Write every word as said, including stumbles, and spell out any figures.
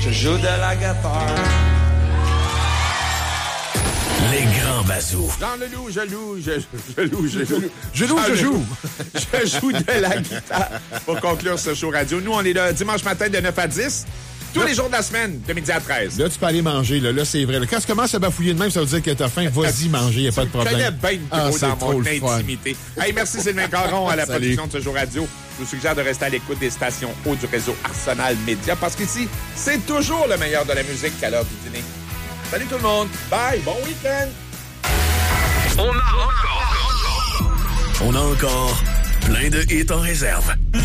Je joue de la guitare. Les grands bazous. Jean Leloup, je loue, je, je loue, je joue. Je loue, je joue. Je joue de la guitare pour conclure ce show radio. Nous, on est là dimanche matin de neuf à dix. Tous là, les jours de la semaine, de midi à treize. Là, tu peux aller manger. Là, là c'est vrai. Là, quand tu commences à bafouiller de même, ça veut dire que t'as faim. Vas-y manger, il n'y a pas de problème. Je connais bien le Ah, gros c'est dans trop mon le fun. intimité. Hey, merci Sylvain Caron à la Salut. production de ce jour radio. Je vous suggère de rester à l'écoute des stations haut du réseau Arsenal Média parce qu'ici, c'est toujours le meilleur de la musique qu'à l'heure du dîner. Salut tout le monde. Bye. Bon week-end. On a encore... On a encore plein de hits en réserve.